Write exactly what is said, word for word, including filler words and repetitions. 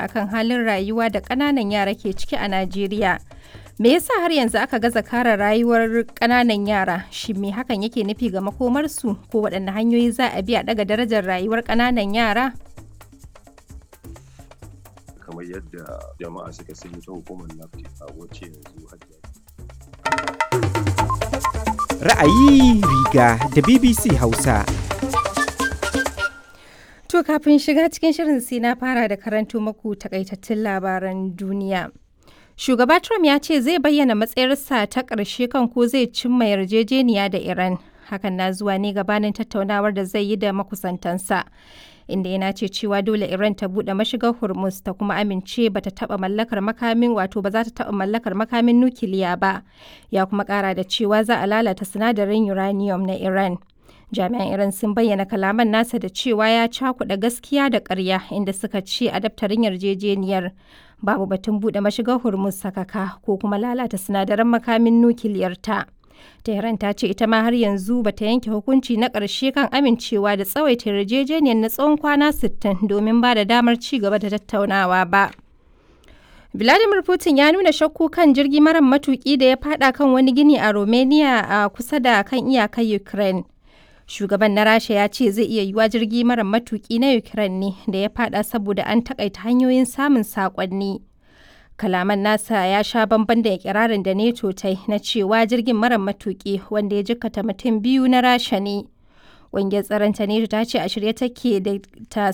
akan halin rayuwa da ƙananan yara ke ciki a Najeriya. Me yasa har yanzu aka gaza kare rayuwar ƙananan yara? Shin me hakan yake nufi ga makomarsu? Ko waɗanne hanyoyi za a bi a ɗaga darajar rayuwar ƙananan yara? Kamar yadda jama'a suka sani ta hukumar NAFTA wacce yanzu hajiya. Ra'ayi riga da B B C Hausa. To kafin shiga cikin shirin sai na fara da karanto maku takaitattun labaran duniya. Shugaba Trump ya ce zai bayyana matsayarsa ta ƙarshe kan ko zai cimma yarjejeniya da Iran. Hakan na zuwa ne gabanin tattaunawar da zai yi da makusantansa. Inda yana ce cewa dole Iran ta buɗe mashigar Hormuz ta kuma amince ba ta taɓa mallakar makamin wato ba za ta taɓa mallakar makamin nukiliya ba. Ya kuma ƙara da cewa za a lalata sinadarin uranium na Iran. Jami'an Iran sun bayyana kalaman nasa da cewa ya cakuɗa gaskiya da ƙarya inda suka ce a daftarin yarjejeniyar babu batun buɗe mashigar Hormuz sakaka ko kuma lalata sinadaran makamin nukiliyar ta. Tehran ta ce ita ma har yanzu ba ta yanke hukunci na ƙarshe kan amincewa da tsawaita yarjejeniyar na tsawon kwana sittin domin ba da damar ci gaba da tattaunawa ba. Vladimir Putin ya nuna shakku kan jirgi mara matuƙi da ya faɗa kan wani gini a Romania a kusa da kan iyakar Ukraine. Shugaban na Rasha ya ce zai iya yiwuwa jirgi mara matuƙi na Ukraine ne da ya faɗa saboda an taƙaita hanyoyin samun saƙonni. Kalaman nasa ya sha bamban da ikirarin da NATO ta yi na cewa jirgin mara matuƙi wanda ya jikkata mutum biyu na Rasha ne. Ƙungiyar tsaron ta NATO ta ce a shirye take da ta